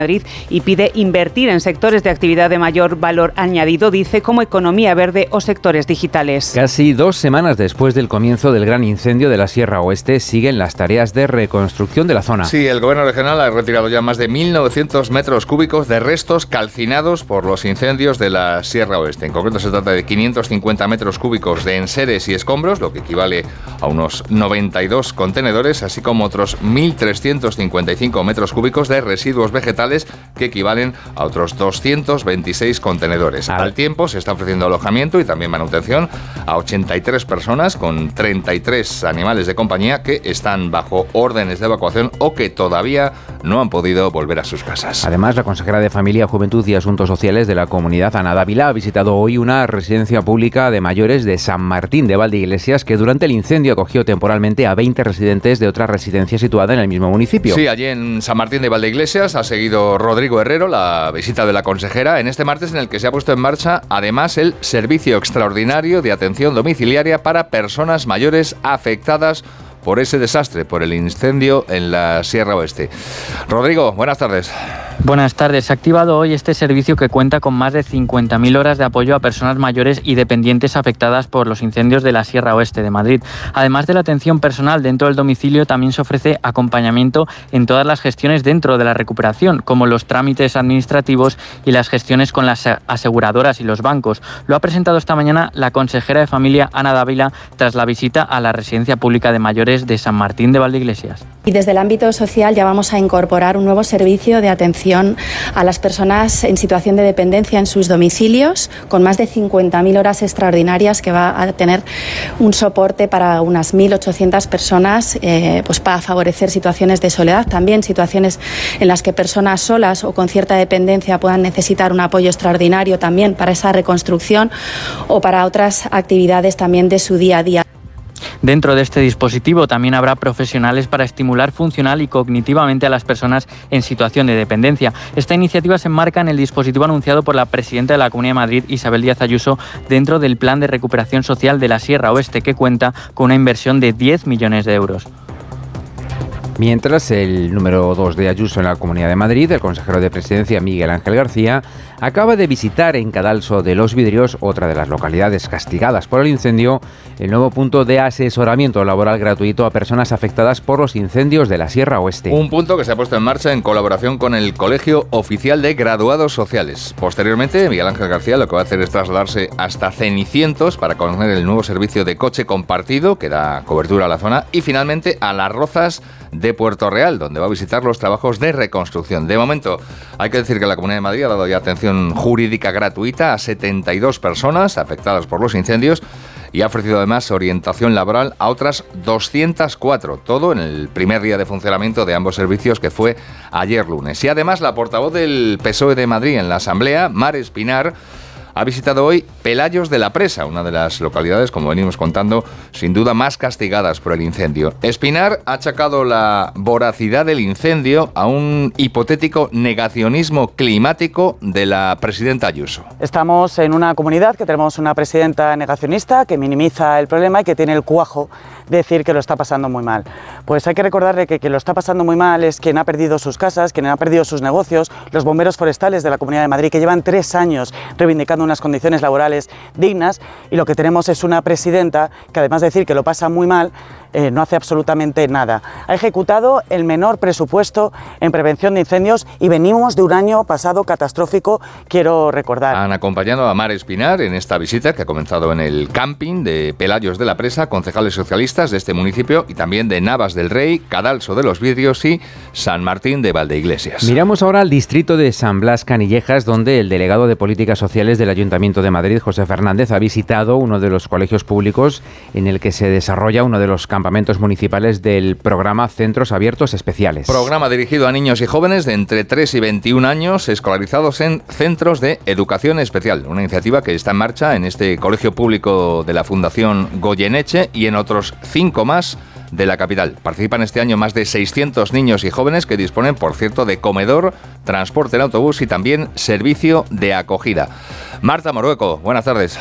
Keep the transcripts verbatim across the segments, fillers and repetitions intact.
Madrid y pide invertir en sectores de actividad de mayor valor añadido, dice, como economía verde o sectores digitales. Casi dos semanas después del comienzo del gran incendio de la Sierra Oeste, siguen las tareas de reconstrucción de la zona. Sí, el gobierno regional ha retirado ya más de mil novecientos metros cúbicos de restos calcinados por los incendios de la Sierra Oeste. En concreto se trata de quinientos cincuenta metros cúbicos de enseres y escombros, lo que equivale a unos noventa y dos contenedores, así como otros mil trescientos cincuenta y cinco metros cúbicos de residuos vegetales que equivalen a otros doscientos veintiséis contenedores. Al tiempo se está ofreciendo alojamiento y también manutención a ochenta y tres personas con treinta y tres animales de compañía que están bajo órdenes de evacuación o que todavía no han podido volver a sus casas. Además, la consejera de Familia, Juventud y Asuntos Sociales de la Comunidad, Ana Dávila, ha visitado hoy una residencia pública de mayores de San Martín de Valdeiglesias que durante el incendio acogió temporalmente a veinte residentes de otra residencia situada en el mismo municipio. Sí, allí en San Martín de Valdeiglesias ha seguido Rodrigo Herrero la visita de la consejera en este martes, en el que se ha puesto en marcha además el servicio extraordinario de atención domiciliaria para personas mayores afectadas por ese desastre, por el incendio en la Sierra Oeste. Rodrigo, buenas tardes. Buenas tardes. Se ha activado hoy este servicio que cuenta con más de cincuenta mil horas de apoyo a personas mayores y dependientes afectadas por los incendios de la Sierra Oeste de Madrid. Además de la atención personal dentro del domicilio, también se ofrece acompañamiento en todas las gestiones dentro de la recuperación, como los trámites administrativos y las gestiones con las aseguradoras y los bancos. Lo ha presentado esta mañana la consejera de Familia, Ana Dávila, tras la visita a la residencia pública de mayores de San Martín de Valdeiglesias. Y desde el ámbito social ya vamos a incorporar un nuevo servicio de atención a las personas en situación de dependencia en sus domicilios, con más de cincuenta mil horas extraordinarias, que va a tener un soporte para unas mil ochocientas personas, eh, pues para favorecer situaciones de soledad, también situaciones en las que personas solas o con cierta dependencia puedan necesitar un apoyo extraordinario también para esa reconstrucción o para otras actividades también de su día a día. Dentro de este dispositivo también habrá profesionales para estimular funcional y cognitivamente a las personas en situación de dependencia. Esta iniciativa se enmarca en el dispositivo anunciado por la presidenta de la Comunidad de Madrid, Isabel Díaz Ayuso, dentro del Plan de Recuperación Social de la Sierra Oeste, que cuenta con una inversión de diez millones de euros. Mientras, el número dos de Ayuso en la Comunidad de Madrid, el consejero de Presidencia, Miguel Ángel García, acaba de visitar en Cadalso de los Vidrios, otra de las localidades castigadas por el incendio, el nuevo punto de asesoramiento laboral gratuito a personas afectadas por los incendios de la Sierra Oeste. Un punto que se ha puesto en marcha en colaboración con el Colegio Oficial de Graduados Sociales. Posteriormente, Miguel Ángel García lo que va a hacer es trasladarse hasta Cenicientos para conocer el nuevo servicio de coche compartido que da cobertura a la zona, y finalmente a Las Rozas de Puerto Real, donde va a visitar los trabajos de reconstrucción. De momento, hay que decir que la Comunidad de Madrid ha dado ya atención jurídica gratuita a setenta y dos personas afectadas por los incendios y ha ofrecido además orientación laboral a otras doscientas cuatro, todo en el primer día de funcionamiento de ambos servicios, que fue ayer lunes. Y además la portavoz del P S O E de Madrid en la Asamblea, Mar Espinar, ha visitado hoy Pelayos de la Presa, una de las localidades, como venimos contando, sin duda más castigadas por el incendio. Espinar ha achacado la voracidad del incendio a un hipotético negacionismo climático de la presidenta Ayuso. Estamos en una comunidad que tenemos una presidenta negacionista que minimiza el problema y que tiene el cuajo de decir que lo está pasando muy mal. Pues hay que recordarle que quien lo está pasando muy mal es quien ha perdido sus casas, quien ha perdido sus negocios, los bomberos forestales de la Comunidad de Madrid, que llevan tres años reivindicando unas condiciones laborales dignas, y lo que tenemos es una presidenta que, además de decir que lo pasa muy mal, eh, no hace absolutamente nada. Ha ejecutado el menor presupuesto en prevención de incendios y venimos de un año pasado catastrófico, quiero recordar. Han acompañado a Mar Espinar en esta visita que ha comenzado en el camping de Pelayos de la Presa, concejales socialistas de este municipio y también de Navas del Rey, Cadalso de los Vidrios y San Martín de Valdeiglesias. Miramos ahora al distrito de San Blas Canillejas, donde el delegado de Políticas Sociales del Ayuntamiento de Madrid, José Fernández, ha visitado uno de los colegios públicos en el que se desarrolla uno de los campamentos municipales del programa Centros Abiertos Especiales. Programa dirigido a niños y jóvenes de entre tres y veintiún años escolarizados en centros de educación especial. Una iniciativa que está en marcha en este colegio público de la Fundación Goyeneche y en otros cinco más de la capital. Participan este año más de seiscientos niños y jóvenes que disponen, por cierto, de comedor, transporte en autobús y también servicio de acogida. Marta Morueco, buenas tardes.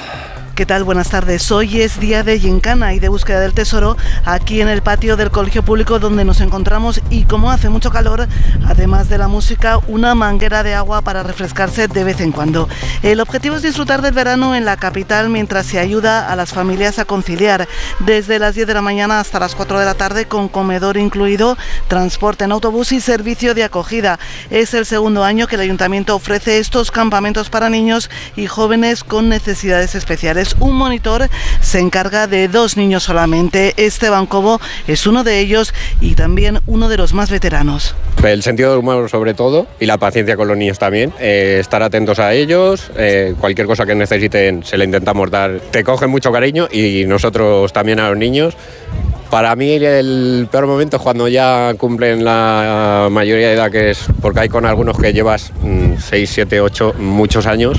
¿Qué tal? Buenas tardes. Hoy es día de gincana y de búsqueda del tesoro aquí en el patio del Colegio Público donde nos encontramos, y como hace mucho calor, además de la música, una manguera de agua para refrescarse de vez en cuando. El objetivo es disfrutar del verano en la capital mientras se ayuda a las familias a conciliar desde las diez de la mañana hasta las cuatro de la tarde, con comedor incluido, transporte en autobús y servicio de acogida. Es el segundo año que el Ayuntamiento ofrece estos campamentos para niños y jóvenes con necesidades especiales. Un monitor se encarga de dos niños solamente. Esteban Cobo es uno de ellos y también uno de los más veteranos. El sentido del humor sobre todo, y la paciencia con los niños también, eh, estar atentos a ellos, eh, cualquier cosa que necesiten se le intentamos dar. Te cogen mucho cariño y nosotros también a los niños. Para mí el peor momento es cuando ya cumplen la mayoría de edad, que es porque hay con algunos que llevas seis, siete, ocho, muchos años,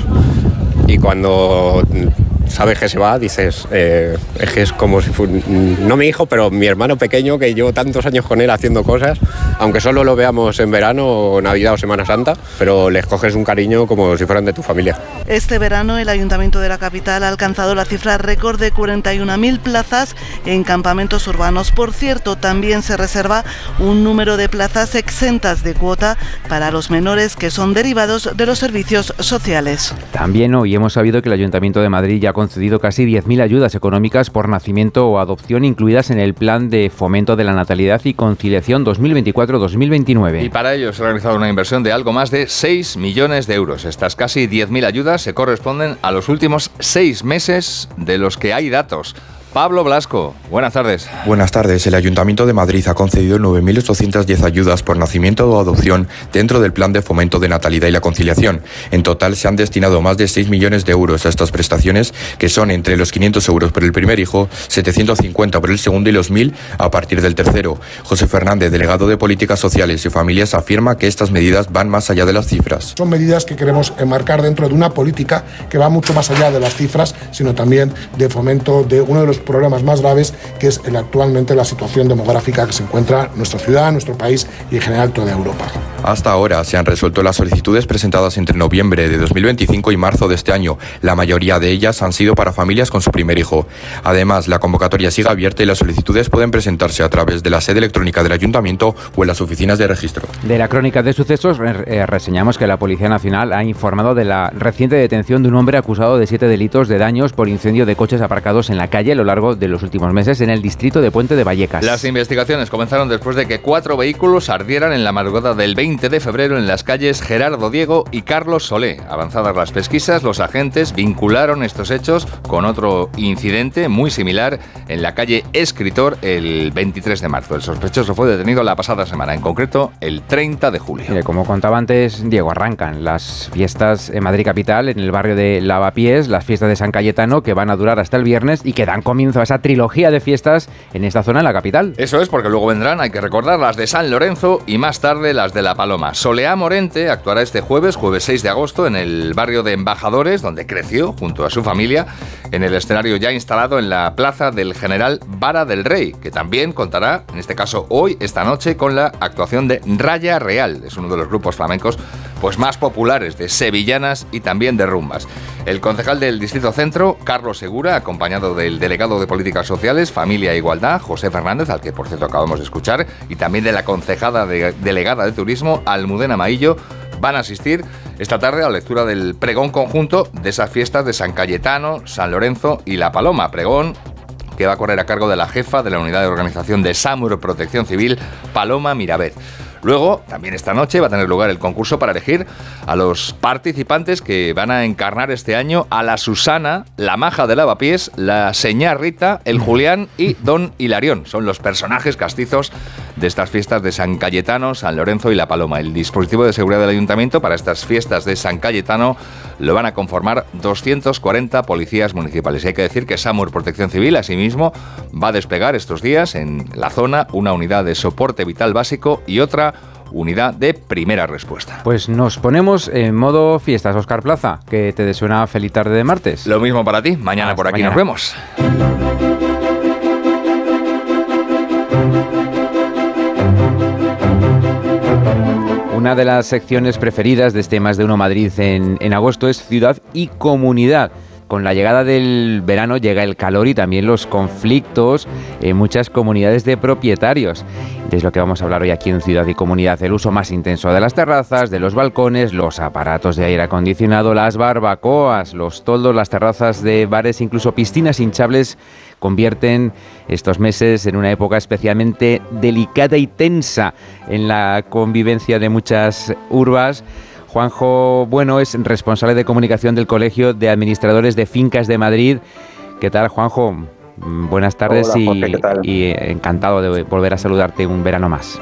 y cuando sabes que se va, dices, eh, es que es como si fuera, no mi hijo, pero mi hermano pequeño, que llevo tantos años con él haciendo cosas, aunque solo lo veamos en verano o Navidad o Semana Santa, pero les coges un cariño como si fueran de tu familia. Este verano el Ayuntamiento de la capital ha alcanzado la cifra récord de cuarenta y una mil plazas en campamentos urbanos. Por cierto, también se reserva un número de plazas exentas de cuota para los menores que son derivados de los servicios sociales. También hoy hemos sabido que el Ayuntamiento de Madrid ya ha concedido casi diez mil ayudas económicas por nacimiento o adopción, incluidas en el Plan de Fomento de la Natalidad y Conciliación dos mil veinticuatro dos mil veintinueve. Y para ello se ha realizado una inversión de algo más de seis millones de euros. Estas casi diez mil ayudas se corresponden a los últimos seis meses de los que hay datos. Pablo Blasco, buenas tardes. Buenas tardes. El Ayuntamiento de Madrid ha concedido nueve mil ochocientas diez ayudas por nacimiento o adopción dentro del Plan de Fomento de Natalidad y la Conciliación. En total se han destinado más de seis millones de euros a estas prestaciones, que son entre los quinientos euros por el primer hijo, setecientos cincuenta por el segundo y los mil a partir del tercero. José Fernández, delegado de Políticas Sociales y Familias, afirma que estas medidas van más allá de las cifras. Son medidas que queremos enmarcar dentro de una política que va mucho más allá de las cifras, sino también de fomento de uno de los problemas más graves, que es el, actualmente la situación demográfica que se encuentra nuestra ciudad, nuestro país y en general toda Europa. Hasta ahora se han resuelto las solicitudes presentadas entre noviembre de dos mil veinticinco y marzo de este año. La mayoría de ellas han sido para familias con su primer hijo. Además, la convocatoria sigue abierta y las solicitudes pueden presentarse a través de la sede electrónica del Ayuntamiento o en las oficinas de registro. De la crónica de sucesos eh, reseñamos que la Policía Nacional ha informado de la reciente detención de un hombre acusado de siete delitos de daños por incendio de coches aparcados en la calle a lo largo de los últimos meses en el distrito de Puente de Vallecas. Las investigaciones comenzaron después de que cuatro vehículos ardieran en la madrugada del veinte de febrero en las calles Gerardo Diego y Carlos Solé. Avanzadas las pesquisas, los agentes vincularon estos hechos con otro incidente muy similar en la calle Escritor el veintitrés de marzo. El sospechoso fue detenido la pasada semana, en concreto el treinta de julio. Mire, como contaba antes Diego, arrancan las fiestas en Madrid capital, en el barrio de Lavapiés, las fiestas de San Cayetano, que van a durar hasta el viernes y que dan comienzo a esa trilogía de fiestas en esta zona, en la capital. Eso es, porque luego vendrán, hay que recordar, las de San Lorenzo y más tarde las de La Paloma. Soleá Morente actuará este jueves, jueves seis de agosto, en el barrio de Embajadores, donde creció junto a su familia, en el escenario ya instalado en la plaza del General Vara del Rey, que también contará, en este caso hoy, esta noche, con la actuación de Raya Real. Es uno de los grupos flamencos pues más populares, de sevillanas y también de rumbas. El concejal del Distrito Centro, Carlos Segura, acompañado del delegado de Políticas Sociales, Familia e Igualdad, José Fernández, al que por cierto acabamos de escuchar, y también de la concejada de, delegada de Turismo, Almudena Maillo, van a asistir esta tarde a la lectura del pregón conjunto de esas fiestas de San Cayetano, San Lorenzo y La Paloma. Pregón que va a correr a cargo de la jefa de la Unidad de Organización de SAMUR Protección Civil, Paloma Mirabez. Luego, también esta noche, va a tener lugar el concurso para elegir a los participantes que van a encarnar este año a la Susana, la Maja de Lavapiés, la Señá Rita, el Julián y Don Hilarión. Son los personajes castizos de estas fiestas de San Cayetano, San Lorenzo y La Paloma. El dispositivo de seguridad del Ayuntamiento para estas fiestas de San Cayetano lo van a conformar doscientos cuarenta policías municipales. Y hay que decir que SAMUR Protección Civil, asimismo, va a desplegar estos días en la zona una unidad de soporte vital básico y otra unidad de primera respuesta. Pues nos ponemos en modo fiestas, Óscar Plaza, que te deseo una feliz tarde de martes. Lo mismo para ti, mañana Hasta por aquí mañana. Nos vemos. Una de las secciones preferidas de este Más de Uno Madrid en, en agosto es Ciudad y Comunidad, con la llegada del verano llega el calor y también los conflictos en muchas comunidades de propietarios. Es lo que vamos a hablar hoy aquí en Ciudad y Comunidad. El uso más intenso de las terrazas, de los balcones, los aparatos de aire acondicionado, las barbacoas, los toldos, las terrazas de bares, incluso piscinas hinchables, convierten estos meses en una época especialmente delicada y tensa en la convivencia de muchas urbas. Juanjo Bueno es responsable de comunicación del Colegio de Administradores de Fincas de Madrid. ¿Qué tal, Juanjo? Buenas tardes. Hola, Jorge, y, ¿qué tal? Y encantado de volver a saludarte un verano más.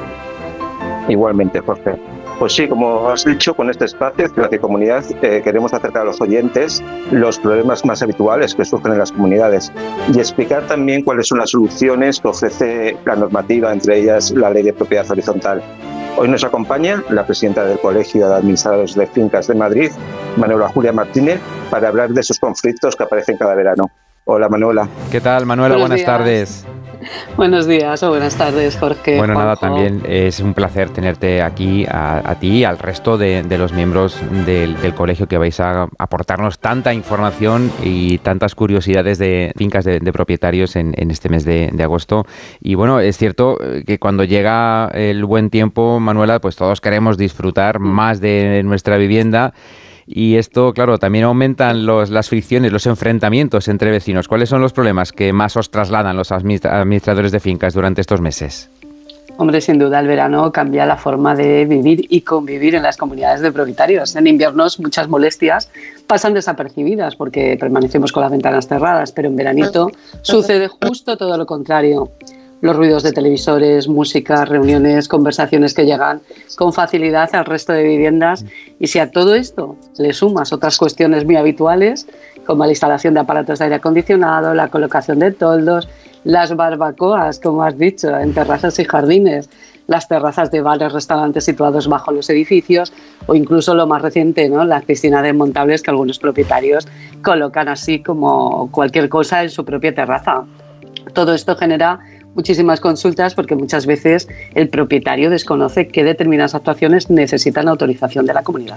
Igualmente, Jorge. Pues sí, como has dicho, con este espacio, Ciudad y Comunidad, eh, queremos acercar a los oyentes los problemas más habituales que surgen en las comunidades y explicar también cuáles son las soluciones que ofrece la normativa, entre ellas la Ley de Propiedad Horizontal. Hoy nos acompaña la presidenta del Colegio de Administradores de Fincas de Madrid, Manuela Julia Martínez, para hablar de esos conflictos que aparecen cada verano. Hola, Manuela. ¿Qué tal, Manuela? Buenos Buenas días. tardes. Buenos días o buenas tardes, Jorge. Bueno, Juanjo. Nada, también es un placer tenerte aquí, a, a ti y al resto de, de los miembros del, del colegio, que vais a aportarnos tanta información y tantas curiosidades de fincas de, de propietarios en, en este mes de, de agosto. Y bueno, es cierto que cuando llega el buen tiempo, Manuela, pues todos queremos disfrutar más de nuestra vivienda. Y esto, claro, también aumentan los, las fricciones, los enfrentamientos entre vecinos. ¿Cuáles son los problemas que más os trasladan los administradores de fincas durante estos meses? Hombre, sin duda el verano cambia la forma de vivir y convivir en las comunidades de propietarios. En inviernos muchas molestias pasan desapercibidas porque permanecemos con las ventanas cerradas, pero en veranito sucede justo todo lo contrario. Los ruidos de televisores, música, reuniones, conversaciones que llegan con facilidad al resto de viviendas. Y si a todo esto le sumas otras cuestiones muy habituales, como la instalación de aparatos de aire acondicionado, la colocación de toldos, las barbacoas, como has dicho, en terrazas y jardines, las terrazas de bares, restaurantes situados bajo los edificios, o incluso lo más reciente, ¿no?, las piscinas desmontables que algunos propietarios colocan así como cualquier cosa en su propia terraza. Todo esto genera muchísimas consultas porque muchas veces el propietario desconoce qué determinadas actuaciones necesitan autorización de la comunidad.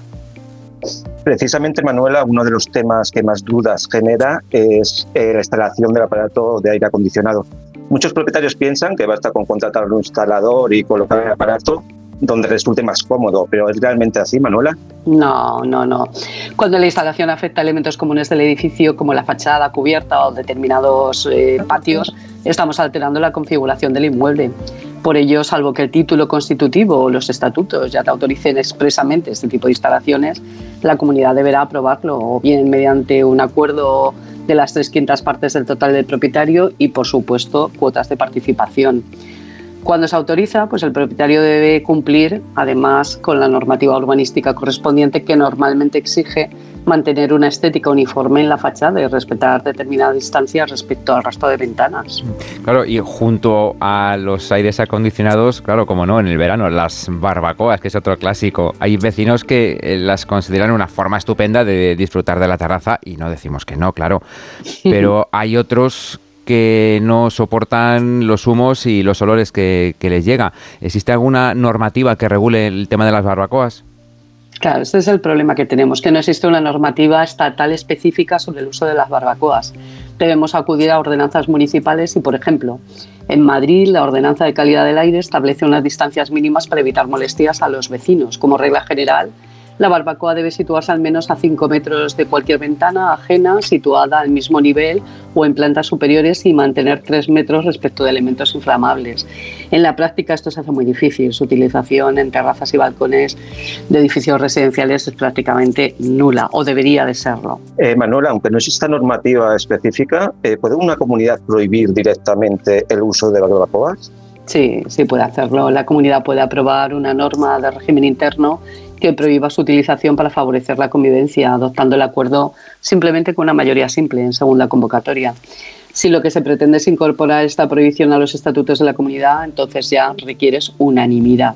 Precisamente, Manuela, uno de los temas que más dudas genera es eh, la instalación del aparato de aire acondicionado. Muchos propietarios piensan que basta con contratar un instalador y colocar el aparato donde resulte más cómodo, pero ¿es realmente así, Manuela? No, no, no. Cuando la instalación afecta a elementos comunes del edificio, como la fachada, cubierta o determinados eh, patios, estamos alterando la configuración del inmueble. Por ello, salvo que el título constitutivo o los estatutos ya te autoricen expresamente este tipo de instalaciones, la comunidad deberá aprobarlo, o bien mediante un acuerdo de las tres quintas partes del total del propietario y, por supuesto, cuotas de participación. Cuando se autoriza, pues el propietario debe cumplir, además, con la normativa urbanística correspondiente, que normalmente exige mantener una estética uniforme en la fachada y respetar determinada distancia respecto al resto de ventanas. Claro, y junto a los aires acondicionados, claro, como no, en el verano, las barbacoas, que es otro clásico. Hay vecinos que las consideran una forma estupenda de disfrutar de la terraza y no decimos que no, claro. Pero hay otros que no soportan los humos y los olores que, que les llega. ¿Existe alguna normativa que regule el tema de las barbacoas? Claro, este es el problema que tenemos, que no existe una normativa estatal específica sobre el uso de las barbacoas. Debemos acudir a ordenanzas municipales y, por ejemplo, en Madrid la Ordenanza de Calidad del Aire establece unas distancias mínimas para evitar molestias a los vecinos. Como regla general, la barbacoa debe situarse al menos a cinco metros de cualquier ventana ajena situada al mismo nivel o en plantas superiores y mantener tres metros respecto de elementos inflamables. En la práctica esto se hace muy difícil. Su utilización en terrazas y balcones de edificios residenciales es prácticamente nula, o debería de serlo. Eh, Manuela, aunque no exista normativa específica, eh, ¿puede una comunidad prohibir directamente el uso de las barbacoas? Sí, sí puede hacerlo. La comunidad puede aprobar una norma de régimen interno que prohíba su utilización para favorecer la convivencia, adoptando el acuerdo simplemente con una mayoría simple en segunda convocatoria. Si lo que se pretende es incorporar esta prohibición a los estatutos de la comunidad, entonces ya requieres unanimidad.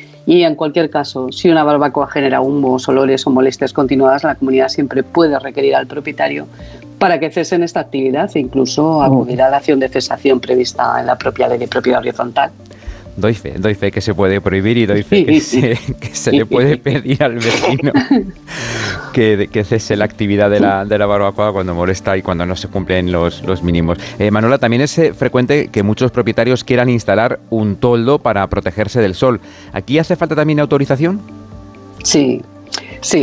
Y en cualquier caso, si una barbacoa genera humos, olores o molestias continuadas, la comunidad siempre puede requerir al propietario para que cesen esta actividad e incluso acudir a la acción de cesación prevista en la propia Ley de Propiedad Horizontal. Doy fe, doy fe que se puede prohibir y doy fe que se, que se le puede pedir al vecino. que, que cese la actividad de la, de la barbacoa cuando molesta y cuando no se cumplen los, los mínimos. Eh, Manuela, también es eh, frecuente que muchos propietarios quieran instalar un toldo para protegerse del sol. ¿Aquí hace falta también autorización? Sí.